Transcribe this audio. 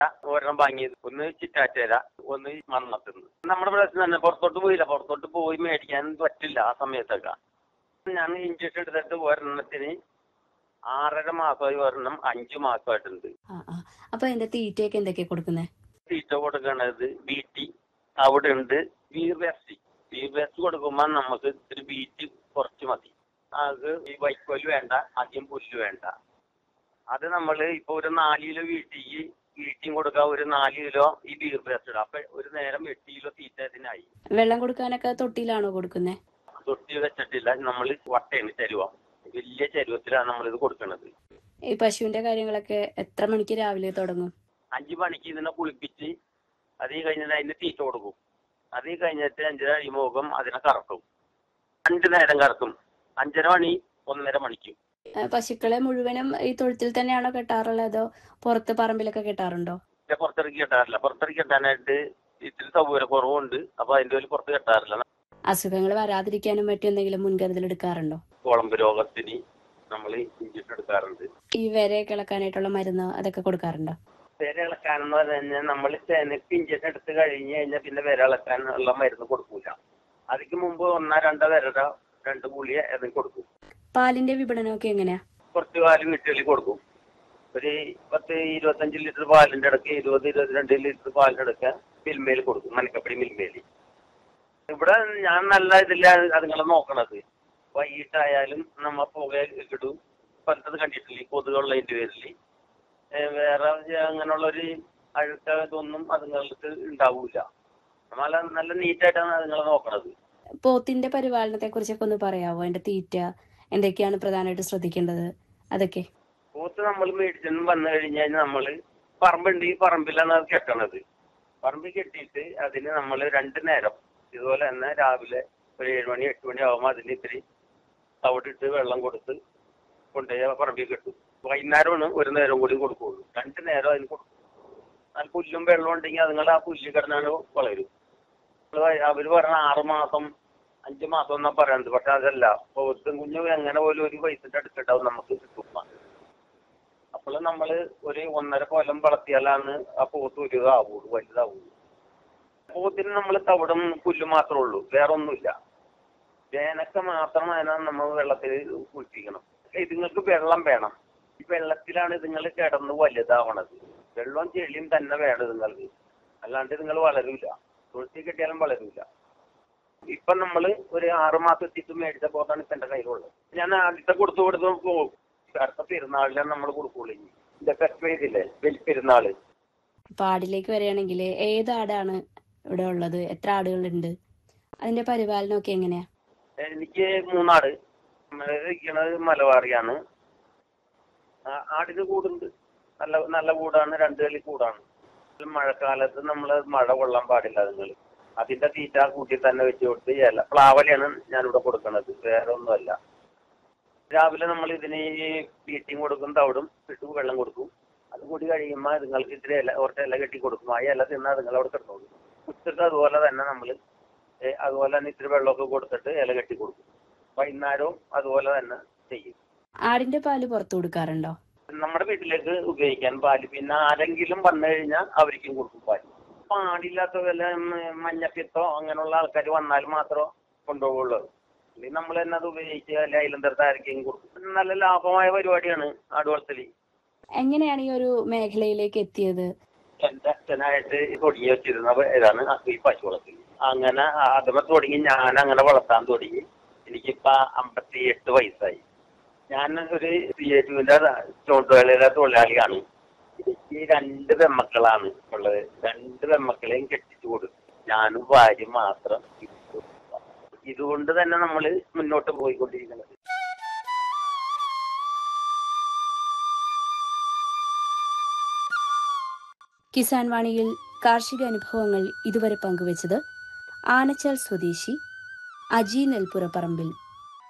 ഒരെണ്ണം വാങ്ങിയത്, ഒന്ന് ചിറ്റാറ്റേര, ഒന്ന് മണ്ണത്തുനിന്ന്. നമ്മുടെ പ്രദേശത്ത് തന്നെ പുറത്തോട്ട് പോയില്ല, പുറത്തോട്ട് പോയി മേടിക്കാൻ പറ്റില്ല ആ സമയത്തൊക്കെ. ഞാൻ ഇഞ്ചക്ഷൻ എടുത്തിട്ട് ഒരെണ്ണത്തിന് 6.5 മാസമായി, ഒരെണ്ണം 5 മാസമായിട്ടുണ്ട്. അപ്പൊ അതിന്റെ തീറ്റയൊക്കെ എന്തൊക്കെയാ കൊടുക്കുന്നത്? തീറ്റ കൊടുക്കണത് ബീറ്റി അവിടെ ഉണ്ട്, വീർവേസ്റ്റ് കൊടുക്കുമ്പോൾ നമുക്ക് ഇത്തിരി ബീറ്റ് കുറച്ച് മതി. അത് ഈ വൈക്കോല് വേണ്ട, അധികം പുല്ല് വേണ്ട. അത് നമ്മൾ ഇപ്പൊ ഒരു 4 കിലോ വീട്ടിയും കൊടുക്കുക, ഒരു 4 കിലോ ഈ വീർവേസ്റ്റ് ഇടാം. അപ്പൊ ഒരു നേരം 8 കിലോ തീറ്റ ഇതിനായി. വെള്ളം കൊടുക്കാനൊക്കെ തൊട്ടിയിലാണോ കൊടുക്കുന്നത്? തൊട്ടി വെച്ചിട്ടില്ല, നമ്മൾ വട്ടയാണ്, ചരുവ, വലിയ ചരുവത്തിലാണ് നമ്മളിത് കൊടുക്കുന്നത്. ഈ പശുവിന്റെ കാര്യങ്ങളൊക്കെ എത്ര മണിക്ക് രാവിലെ തുടങ്ങും? 5 മണിക്ക് ഇതിനെ കുളിപ്പിച്ച് അത് കഴിഞ്ഞിട്ട് അതിന് തീറ്റ കൊടുക്കും. അത് കഴിഞ്ഞിട്ട് 5:30 കഴിയുമ്പോൾ അതിനെ കറക്കും. 2 നേരം കറക്കും, 5:30 മണി 1:30 മണിക്കും. പശുക്കളെ മുഴുവനും ഈ തൊഴുത്തിൽ തന്നെയാണോ കെട്ടാറുള്ളത്, അതോ പുറത്ത് പറമ്പിലൊക്കെ കെട്ടാറുണ്ടോ? പുറത്തിറക്കി കെട്ടാറില്ല. പുറത്തിറക്കി കെട്ടാനായിട്ട് ഇത്തിരി സൗകര്യ കുറവുണ്ട്, അപ്പൊ അതിന്റെ ഒരു പുറത്ത് കെട്ടാറില്ല. അസുഖങ്ങൾ വരാതിരിക്കാനും മറ്റും എന്തെങ്കിലും മുൻകരുതൽ എടുക്കാറുണ്ടോ? കുളമ്പ് രോഗത്തിന് നമ്മൾ ഇഞ്ചക്ഷൻ എടുക്കാറുണ്ട്. ഈ വരയൊക്കെ ഇളക്കാനായിട്ടുള്ള മരുന്ന് അതൊക്കെ കൊടുക്കാറുണ്ടോ? വിര ഇളക്കാനെന്ന് പറഞ്ഞു കഴിഞ്ഞാൽ നമ്മൾ ചെനക്ക് ഇഞ്ചക്ഷൻ എടുത്ത് കഴിഞ്ഞ് കഴിഞ്ഞാൽ പിന്നെ വിര ഇളക്കാനുള്ള മരുന്ന് കൊടുക്കൂല. അതിക്ക് മുമ്പ് 1-2 വിരയുടെ 2 ഗുളിക ഏതെങ്കിലും കൊടുക്കും. പാലിന്റെ വിപണനമൊക്കെ എങ്ങനെയാ? കുറച്ച് പാല് വീട്ടുകളിൽ കൊടുക്കും. ഒരു 10-25 ലിറ്റർ പാലിന്റെ ഇടയ്ക്ക് 20-22 ലിറ്റർ പാലിന്റെ ഇടയ്ക്ക് മിൽമയിൽ കൊടുക്കും, മനക്കപ്പടി മിൽമയിൽ. ഇവിടെ ഞാൻ നല്ല ഇതില്ല അതുങ്ങളെ നോക്കണത്. വൈകിട്ടായാലും നമ്മ പുക ഇടും. പലത് കണ്ടിട്ടില്ല, കൊതുകുള്ളതിന്റെ പേരിൽ വേറെ അങ്ങനെയുള്ളൊരു അഴുക്ക ഇതൊന്നും അതുങ്ങൾക്ക് ഉണ്ടാവൂല. നല്ല നീറ്റായിട്ടാണ് അതുങ്ങളെ നോക്കണത്. പോത്തിന്റെ പരിപാലനത്തെ കുറിച്ചൊക്കെ ഒന്ന് പറയാവോ? അതിന്റെ തീറ്റ എന്തൊക്കെയാണ് പ്രധാനമായിട്ട് ശ്രദ്ധിക്കേണ്ടത് അതൊക്കെ? പോത്ത് നമ്മൾ മേടിച്ചെന്ന് വന്നു കഴിഞ്ഞാൽ നമ്മള് പറമ്പുണ്ട്, ഈ പറമ്പിലാണ് അത് കെട്ടണത്. പറമ്പിൽ കെട്ടിയിട്ട് അതിന് നമ്മൾ 2 നേരം ഇതുപോലെ തന്നെ രാവിലെ ഒരു 7 മണി 8 മണി ആകുമ്പോൾ അതിന് ഇത്തിരി തവിട്ടിട്ട് വെള്ളം കൊടുത്ത് കൊണ്ടുപോയി പറമ്പിൽ കെട്ടും. വൈകുന്നേരമാണ് ഒരു നേരം കൂടി കൊടുക്കുള്ളൂ. 2 നേരം അതിന് കൊടുക്കും. നല്ല പുല്ലും വെള്ളം ഉണ്ടെങ്കിൽ അതുങ്ങൾ ആ പുല്ല് കിടന്നാണ് വളരും. അവര് പറഞ്ഞ 6 മാസം 5 മാസം എന്നാ പറയുന്നത്. പക്ഷെ അതല്ല, പോത്തും കുഞ്ഞും എങ്ങനെ പോലും ഒരു വയസ്സിന്റെ അടുത്തിട്ടാവും നമുക്ക് കിട്ടും. അപ്പോൾ നമ്മൾ ഒരു 1.5 കൊല്ലം വളർത്തിയാലാണ് ആ പോത്ത് വലുതാവുള്ളൂ. പോത്തിന് നമ്മൾ തവിടും പുല്ലും മാത്രമേ ഉള്ളൂ, വേറെ ഒന്നുമില്ല. വേനൊക്കെ മാത്രം അതിനാണ് നമ്മൾ വെള്ളത്തിൽ കുളിപ്പിക്കണം. ഇതുങ്ങൾക്ക് വെള്ളം വേണം. ഈ വെള്ളത്തിലാണ് ഇതുങ്ങൾ കിടന്ന് വലുതാവണത്. വെള്ളവും ചെളിയും തന്നെ വേണം ഇതുങ്ങൾക്ക്, അല്ലാണ്ട് ഇതുങ്ങൾ വളരൂല. തുളസി കെട്ടിയാലും വളരൂല. ഇപ്പൊ നമ്മള് ഒരു 6 മാസം എത്തിയിട്ട് മേടിച്ച പോത്താണ് ഇപ്പൊ എന്റെ കയ്യിലുള്ളത്. ഞാൻ ആദ്യത്തെ കൊടുത്തു പോകും. അടുത്ത പെരുന്നാളിലാണ് നമ്മൾ കൊടുക്കുള്ളൂ. ഇതൊക്കെ ചെയ്തില്ലേ പെരുന്നാള്. പാടിലേക്ക് വരികയാണെങ്കിൽ ഏത് ആടാണ് ഇവിടെ ഉള്ളത്? എത്ര ആടുകളുണ്ട്? അതിന്റെ പരിപാലനമൊക്കെ എങ്ങനെയാ? എനിക്ക് 3 ആട്. ഇരിക്കണത് മലബാറിയാണ്. ആടിന് കൂടുണ്ട്, നല്ല കൂടാണ്, 2 കളി കൂടാണ്. മഴക്കാലത്ത് നമ്മള് മഴ കൊള്ളാൻ പാടില്ല. അതുങ്ങൾ അതിന്റെ തീറ്റ കൂട്ടി തന്നെ വെച്ച് കൊടുത്ത് പ്ലാവലയാണ് ഞാനിവിടെ കൊടുക്കണത്, വേറെ ഒന്നുമല്ല. രാവിലെ നമ്മൾ ഇതിന് ബീറ്റിങ് കൊടുക്കും, തവിടും ഇട്ട് വെള്ളം കൊടുക്കും. അത് കൂടി കഴിയുമ്പോൾ അതുങ്ങൾക്ക് ഇത്തിരി കുറച്ച് ഇല കെട്ടി കൊടുക്കും. ആ ഇല തിന്നാൽ അതുങ്ങൾ അവിടെ കിടന്നോളൂ. ഉച്ചക്ക് അതുപോലെ തന്നെ അതുപോലെ തന്നെ ഇത്തിരി വെള്ളമൊക്കെ കൊടുത്തിട്ട് ഇല കെട്ടി കൊടുക്കും. വൈകുന്നേരവും അതുപോലെ തന്നെ ചെയ്യും. ആടിന്റെ പാല് പുറത്തു കൊടുക്കാറുണ്ടോ? നമ്മുടെ വീട്ടിലേക്ക് ഉപയോഗിക്കാൻ പാല്. പിന്നെ ആരെങ്കിലും വന്നു കഴിഞ്ഞാൽ അവർക്കും കൊടുക്കും പാല്. പാടില്ലാത്ത വല്ല മഞ്ഞപ്പിത്തോ അങ്ങനെയുള്ള ആൾക്കാർ വന്നാൽ മാത്രമേ കൊണ്ടുപോകുള്ളൂ. അല്ലെങ്കിൽ നമ്മൾ തന്നെ അത് ഉപയോഗിക്കുക, അല്ലെ അയലന്തരത്ത് ആർക്കെങ്കിലും കൊടുക്കും. നല്ല ലാഭമായ പരിപാടിയാണ് ആടുവളർത്തല്. എങ്ങനെയാണ് ഈ ഒരു മേഖലയിലേക്ക് എത്തിയത്? എന്റെ അച്ഛനായിട്ട് തുടങ്ങി വെച്ചിരുന്ന ഇതാണ് ഈ പശു വളർത്തൽ. അങ്ങനെ ആദ്യമേ തുടങ്ങി ഞാൻ അങ്ങനെ വളർത്താൻ തുടങ്ങി. എനിക്കിപ്പോ 58 വയസ്സായി. ഞാൻ ഒരു CATUവിന്റെ ചുമട്ടുവേലയിലെ തൊഴിലാളിയാണ്. എനിക്ക് 2 പെൺമക്കളാണ് ഉള്ളത്. 2 പെൺമക്കളെയും കെട്ടിച്ചു കൊടുത്തു. ഞാനും ഭാര്യ മാത്രം. ഇതുകൊണ്ട് തന്നെ നമ്മൾ മുന്നോട്ട് പോയിക്കൊണ്ടിരിക്കുന്നത്. കിസാൻ വാണിയിൽ കാർഷിക അനുഭവങ്ങൾ ഇതുവരെ പങ്കുവച്ചത് ആനച്ചാൽ സ്വദേശി അജി നെൽപ്പുറപ്പറമ്പിൽ.